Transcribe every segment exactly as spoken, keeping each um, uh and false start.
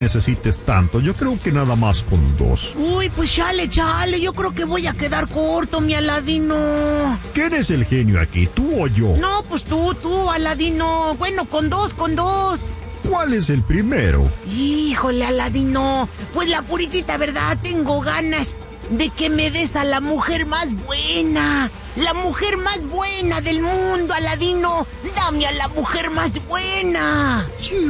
necesites tanto. Yo creo que nada más con dos. Uy, pues chale, chale. Yo creo que voy a quedar corto, mi Aladino. ¿Quién es el genio aquí, tú o yo? No, pues tú, tú, Aladino. Bueno, con dos, con dos. ¿Cuál es el primero? Híjole, Aladino. Pues la puritita verdad, tengo ganas de que me des a la mujer más buena. La mujer más buena del mundo, Aladino. Dame a la mujer más buena.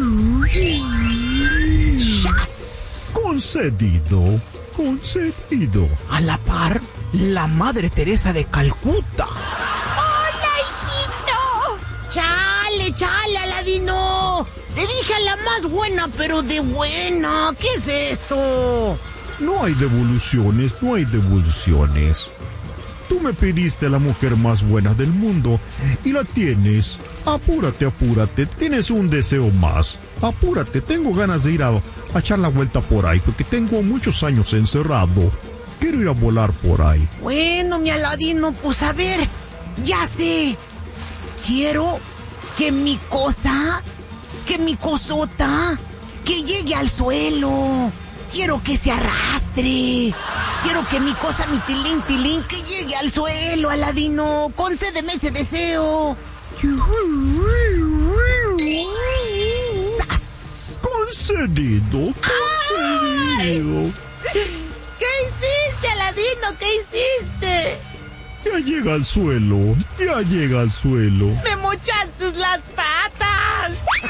¡Chas! Concedido, concedido. A la par, la Madre Teresa de Calcuta. ¡Hola, hijito! ¡Chale, chale, Aladino! Te dije a la más buena, pero de buena. ¿Qué es esto? No hay devoluciones, no hay devoluciones. Tú me pediste a la mujer más buena del mundo y la tienes. Apúrate, apúrate, tienes un deseo más. Apúrate, tengo ganas de ir a, a echar la vuelta por ahí porque tengo muchos años encerrado. Quiero ir a volar por ahí. Bueno, mi Aladino, pues a ver, ya sé. Quiero que mi cosa, que mi cosota, que llegue al suelo. Quiero que se arrastre. Quiero que mi cosa, mi tilín, tilín, que llegue al suelo, Aladino. Concédeme ese deseo. ¡Sas! Concedido, concedido. ¡Ay! ¿Qué hiciste, Aladino? ¿Qué hiciste? Ya llega al suelo, ya llega al suelo. Me mochaste las